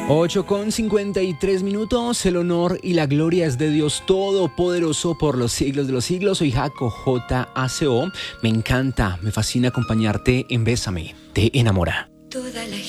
8:53. El honor y la gloria es de Dios Todopoderoso por los siglos de los siglos. Soy Jaco JACO. Me encanta, me fascina acompañarte en Bésame, te enamora.